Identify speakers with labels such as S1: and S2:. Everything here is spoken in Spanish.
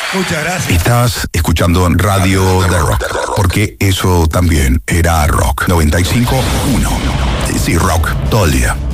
S1: Muchas gracias.
S2: Estás escuchando Radio The Rock, porque eso también era rock. 95.1. Sí, rock, todo el día.